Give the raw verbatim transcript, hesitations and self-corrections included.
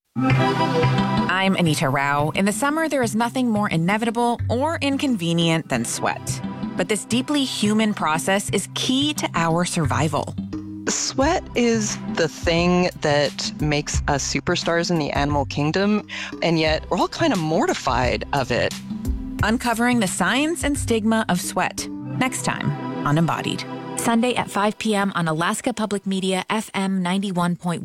I'm Anita Rao. In the summer, there is nothing more inevitable or inconvenient than sweat. But this deeply human process is key to our survival. Sweat is the thing that makes us superstars in the animal kingdom, and yet we're all kind of mortified of it. Uncovering the science and stigma of sweat. Next time on Embodied. Sunday at five p.m. on Alaska Public Media F M ninety-one point one.